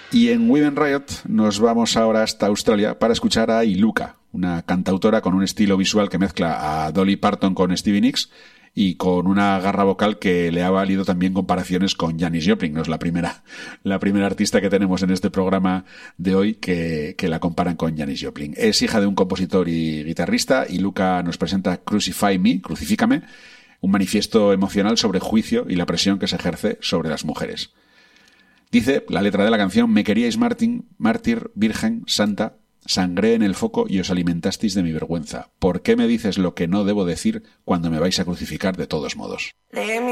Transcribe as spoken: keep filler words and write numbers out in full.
Y en Women Riot nos vamos ahora hasta Australia para escuchar a Iluka, una cantautora con un estilo visual que mezcla a Dolly Parton con Stevie Nicks y con una garra vocal que le ha valido también comparaciones con Janis Joplin. No es la primera, la primera artista que tenemos en este programa de hoy que, que la comparan con Janis Joplin. Es hija de un compositor y guitarrista. Iluka nos presenta Crucify Me, Crucifícame, un manifiesto emocional sobre juicio y la presión que se ejerce sobre las mujeres. Dice la letra de la canción: me queríais mártir, mártir, virgen, santa, sangré en el foco y os alimentasteis de mi vergüenza. ¿Por qué me dices lo que no debo decir cuando me vais a crucificar de todos modos?